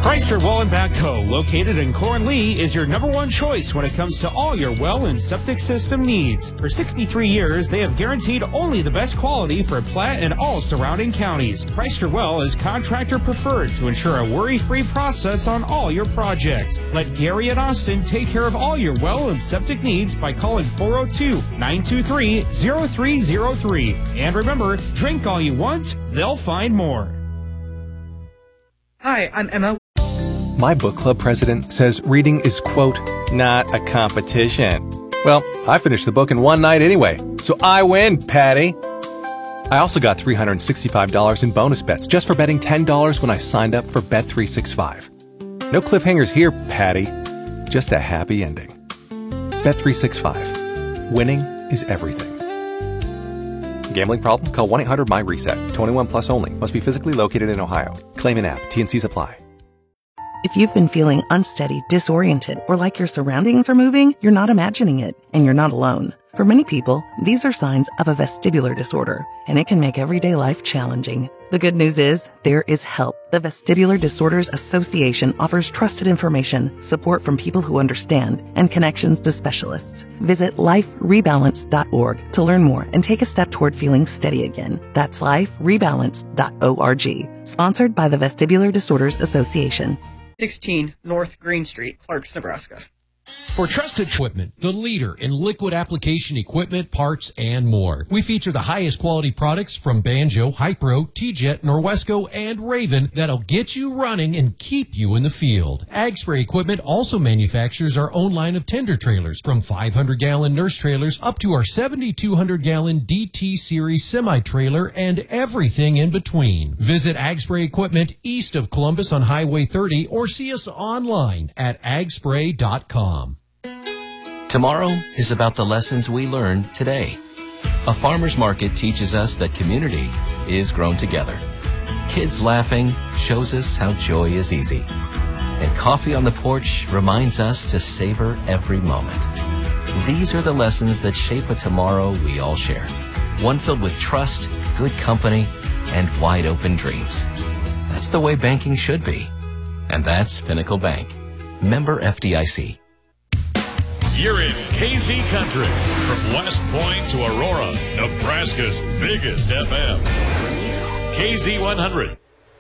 Preister Well and Backhoe, located in Cornlee, is your #1 choice when it comes to all your well and septic system needs. For 63 years, they have guaranteed only the best quality for Platte and all surrounding counties. Preister Well is contractor preferred to ensure a worry-free process on all your projects. Let Gary and Austin take care of all your well and septic needs by calling 402-923-0303. And remember, drink all you want, they'll find more. Hi, I'm Emma. My book club president says reading is, quote, not a competition. Well, I finished the book in one night anyway, so I win, Patty. I also got $365 in bonus bets just for betting $10 when I signed up for Bet365. No cliffhangers here, Patty. Just a happy ending. Bet365. Winning is everything. Gambling problem? Call 1-800-MY-RESET. 21 plus only. Must be physically located in Ohio. Claim in app. T&Cs apply. If you've been feeling unsteady, disoriented, or like your surroundings are moving, you're not imagining it, and you're not alone. For many people, these are signs of a vestibular disorder, and it can make everyday life challenging. The good news is, there is help. The Vestibular Disorders Association offers trusted information, support from people who understand, and connections to specialists. Visit liferebalance.org to learn more and take a step toward feeling steady again. That's liferebalance.org. Sponsored by the Vestibular Disorders Association. 16 North Green Street, Clarks, Nebraska. For trusted equipment, the leader in liquid application equipment, parts, and more. We feature the highest quality products from Banjo, Hypro, T-Jet, Norwesco, and Raven that'll get you running and keep you in the field. Ag Spray Equipment also manufactures our own line of tender trailers, from 500-gallon nurse trailers up to our 7,200-gallon DT Series semi-trailer and everything in between. Visit Ag Spray Equipment east of Columbus on Highway 30 or see us online at agspray.com. Tomorrow is about the lessons we learn today. A farmer's market teaches us that community is grown together. Kids laughing shows us how joy is easy. And coffee on the porch reminds us to savor every moment. These are the lessons that shape a tomorrow we all share. One filled with trust, good company, and wide open dreams. That's the way banking should be. And that's Pinnacle Bank. Member FDIC. You're in KZ Country. From West Point to Aurora, Nebraska's biggest FM. KZ 100.